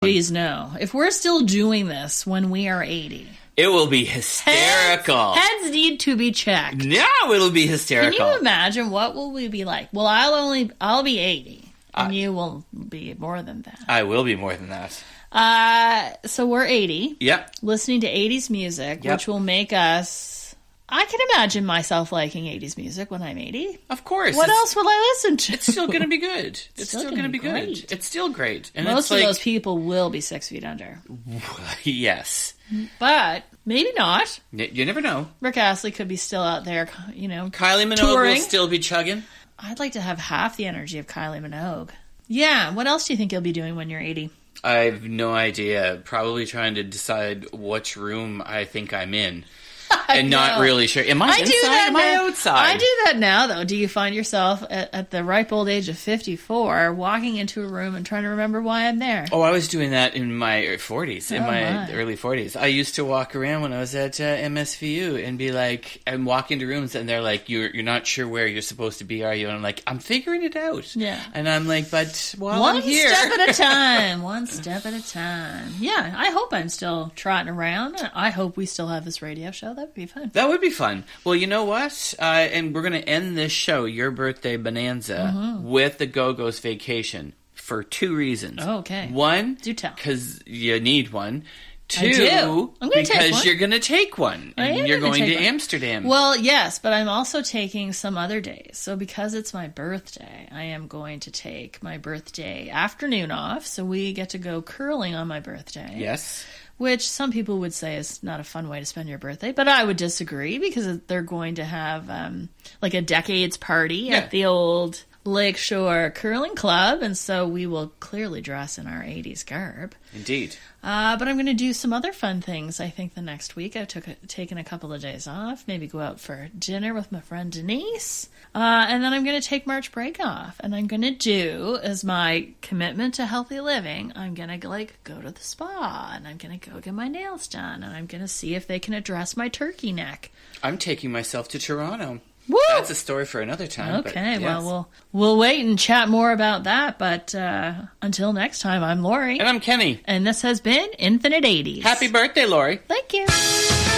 please no. If we're still doing this when we are 80... It will be hysterical. Heads need to be checked. No, it'll be hysterical. Can you imagine what will we be like? Well, I'll be 80, and you will be more than that. I will be more than that. So we're 80. Yep. Listening to 80s music, which will make us... I can imagine myself liking 80s music when I'm 80. Of course. What else will I listen to? It's still going to be good. It's still going to be good. It's still great. And most of those people will be 6 feet under. Yes. But maybe not. You never know. Rick Astley could be still out there, Kylie Minogue touring. will still be chugging. I'd like to have half the energy of Kylie Minogue. Yeah. What else do you think you'll be doing when you're 80? I have no idea. Probably trying to decide which room I think I'm in. And not really sure. Am I inside? Am I outside? I do that now, though. Do you find yourself at the ripe old age of 54 walking into a room and trying to remember why I'm there? Oh, I was doing that in my 40s, my early 40s. I used to walk around when I was at MSVU and be like, and walk into rooms and they're like, you're not sure where you're supposed to be, are you? And I'm like, I'm figuring it out. Yeah. And I'm like, but while I'm here. One step at a time. One step at a time. Yeah, I hope I'm still trotting around. I hope we still have this radio show. That would be fun. That would be fun. Well, you know what? And we're going to end this show, Your Birthday Bonanza, with the Go-Go's Vacation for 2 reasons. Oh, okay. 1, do tell. Because you need one. 2, I do. I'm gonna take one. You're going to take one. And you're going to Amsterdam. Well, yes, but I'm also taking some other days. So because it's my birthday, I am going to take my birthday afternoon off. So we get to go curling on my birthday. Yes. Which some people would say is not a fun way to spend your birthday, but I would disagree because they're going to have like a decades party at the old Lakeshore Curling Club, and so we will clearly dress in our 80s garb. Indeed. But I'm going to do some other fun things, I think, the next week. I've taken a couple of days off, maybe go out for dinner with my friend Denise, and then I'm going to take March break off, and I'm going to do, as my commitment to healthy living, I'm going to go to the spa, and I'm going to go get my nails done, and I'm going to see if they can address my turkey neck. I'm taking myself to Toronto. Woo! That's a story for another time. Okay, but yes. Well, we'll wait and chat more about that. But until next time, I'm Lori. And I'm Kenny. And this has been Infinite 80s. Happy birthday, Lori. Thank you.